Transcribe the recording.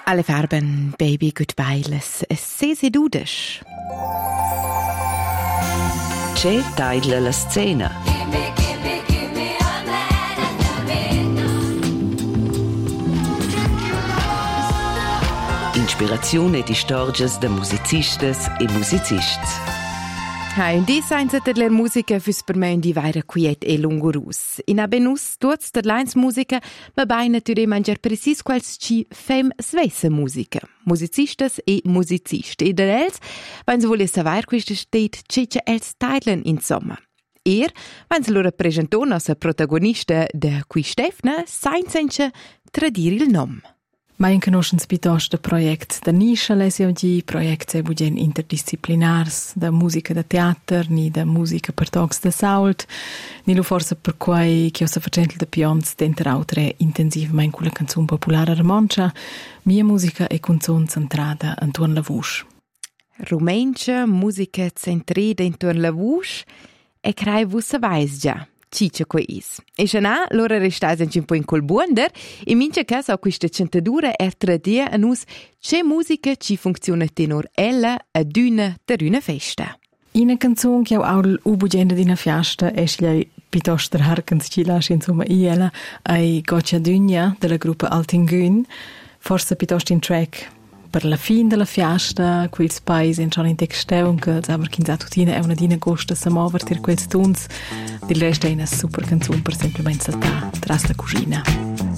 Alle Farben, Baby Goodbye, se dudes. C'è tagliela la scena. Inspirazione di stories de musicistas e musicists. Hai, und dies seien der Musiker fürs Permein die weiter quiet e lungurus. In abenus tuts der Lines Musiker, ma bei natürlich mancher precis quals ci fem svesse Musiker. Musicistas e musicist. E der els, wenn sie wohl savoir questa steht, cece els teilen insomma. Wenn sie loro presentona als protagonista de qui Stefna, sein senche tradir il nom. Mai conoscens piuttosto project da niscia lesiogi, project se bugen interdisciplinars, da musica da teater, ni da musica per tocs da sault, ni lo forse per quai che osa facente da pions denter autre intensivamente con la canzone popolare romancia, mia musica e canzone centrata intorno la voce. Rumencha, musica centrata intorno la voce, e crai vussa weiß già. Ciccia qua is. E già loro restais un po' in col buonder, in mince caso questa centadura tradia a nus c'è musica ci funziona tenor ella ad una ter una festa. Una canzone che au ubugenda di una festa è lei piuttosto harkens ci lascia insomma iela ai Goccia Dunya della gruppa Altingun, forse piuttosto in track per la fine della festa, quels paesi in in texteu che aber kinza tutina è una dina costa sa mover ter quels tons, del resto è una super canzone per semplicemente saltare tras la cucina.